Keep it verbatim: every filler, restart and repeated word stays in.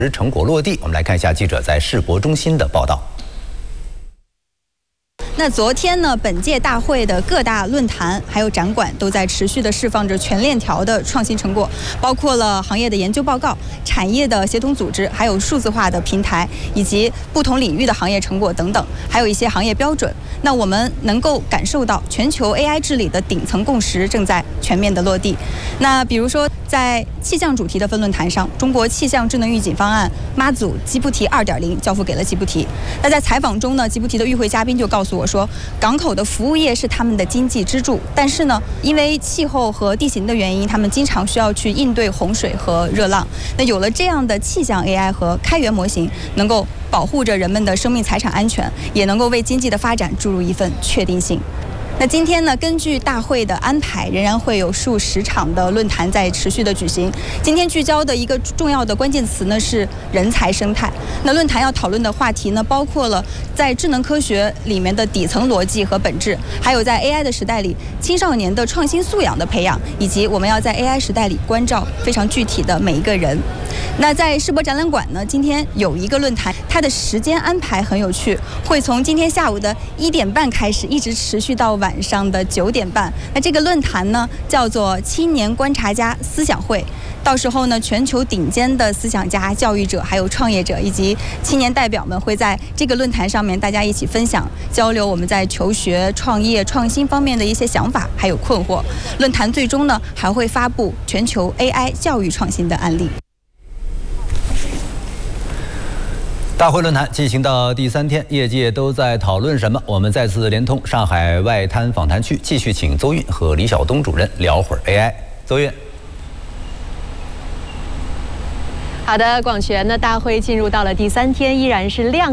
成果落地。我们来看一下记者在世博中心的报道。 那昨天呢，本届大会的各大论坛还有展馆都在持续的释放着全链条的创新成果，包括了行业的研究报告、产业的协同组织，还有数字化的平台，以及不同领域的行业成果等等，还有一些行业标准。那我们能够感受到全球 A I 治理的顶层共识正在全面的落地。那比如说，在气象主题的分论坛上，中国气象智能预警方案妈祖吉布提 二点零 交付给了吉布提。那在采访中呢，吉布提的与会嘉宾就告诉我说，港口的服务业是他们的经济支柱，但是呢，因为气候和地形的原因，他们经常需要去应对洪水和热浪。那有了这样的气象 A I 和开源模型，能够保护着人们的生命财产安全，也能够为经济的发展注入一份确定性。 那今天呢，根据大会的安排，仍然会有数十场的论坛在持续的举行。今天聚焦的一个重要的关键词呢是人才生态。那论坛要讨论的话题呢，包括了在智能科学里面的底层逻辑和本质，还有在 A I 的时代里青少年的创新素养的培养，以及我们要在 A I 时代里关照非常具体的每一个人。 那在世博展览馆呢，今天有一个论坛，它的时间安排很有趣，会从今天下午的一点半开始，一直持续到晚上的九点半。那这个论坛呢，叫做青年观察家思想会。到时候呢，全球顶尖的思想家、教育者，还有创业者以及青年代表们会在这个论坛上面，大家一起分享、交流我们在求学、创业、创新方面的一些想法，还有困惑。论坛最终呢，还会发布全球 A I 教育创新的案例。 大会论坛进行到第三天，业界都在讨论什么？我们再次连通上海外滩访谈区，继续请邹韵和李晓东主任聊会儿 A I。邹韵， 好的，广泉，那大会进入到了第三天，依然是亮。